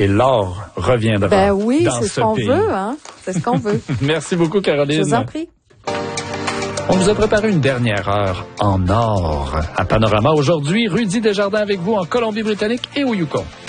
et l'or reviendra. Ben oui, dans c'est ce qu'on pays. veut, hein. C'est ce qu'on veut. Merci beaucoup, Caroline. Je vous en prie. On vous a préparé une dernière heure en or à Panorama. Aujourd'hui, Rudy Desjardins avec vous en Colombie-Britannique et au Yukon.